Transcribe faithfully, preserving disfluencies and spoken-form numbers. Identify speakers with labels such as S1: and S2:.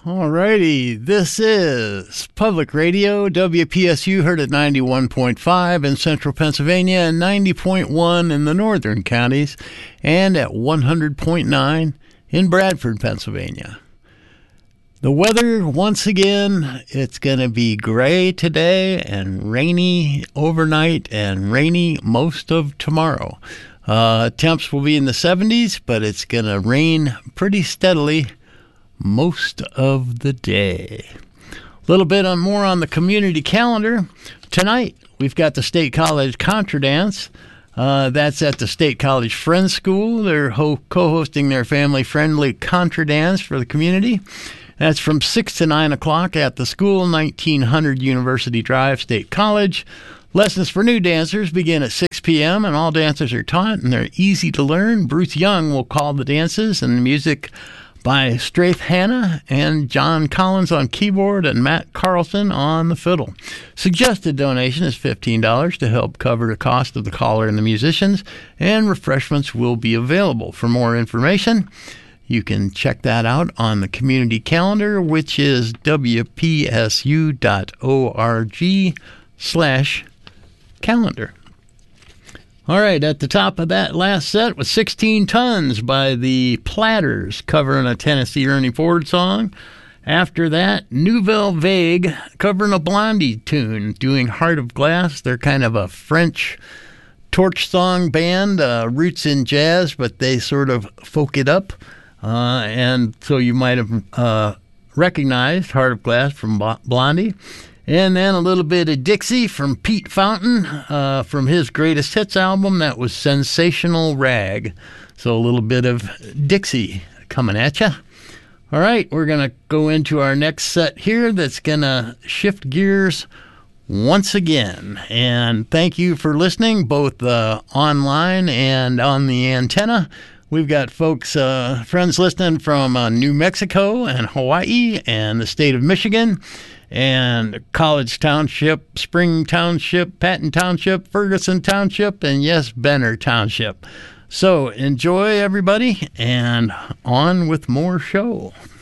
S1: All righty, this is Public Radio, W P S U, heard at ninety-one point five in central Pennsylvania and ninety point one in the northern counties, and at one hundred point nine in Bradford, Pennsylvania. The weather, once again, it's going to be gray today and rainy overnight and rainy most of tomorrow. Uh, temps will be in the seventies, but it's going to rain pretty steadily most of the day. A little bit on more on the community calendar. Tonight, we've got the State College Contra Dance. Uh, that's at the State College Friends School. They're ho- co-hosting their family-friendly Contra Dance for the community. That's from six to nine o'clock at the school, nineteen hundred University Drive, State College. Lessons for new dancers begin at six p.m., and all dances are taught, and they're easy to learn. Bruce Young will call the dances, and the music by Strafe Hanna and John Collins on keyboard and Matt Carlson on the fiddle. Suggested donation is fifteen dollars to help cover the cost of the caller and the musicians, and refreshments will be available. For more information, you can check that out on the community calendar, which is w p s u dot org slash calendar. All right, at the top of that last set was sixteen tons by the Platters, covering a Tennessee Ernie Ford song. After that, Nouvelle Vague, covering a Blondie tune, doing Heart of Glass. They're kind of a French torch song band, uh, roots in jazz, but they sort of folk it up. Uh, and so you might have uh, recognized Heart of Glass from Blondie. And then a little bit of Dixie from Pete Fountain uh, from his greatest hits album. That was Sensational Rag. So a little bit of Dixie coming at you. All right, we're going to go into our next set here that's going to shift gears once again. And thank you for listening, both uh, online and on the antenna. We've got folks, uh, friends listening from uh, New Mexico and Hawaii and the state of Michigan and College Township, Spring Township, Patton Township, Ferguson Township, and yes, Benner Township. So enjoy, everybody, and on with more show.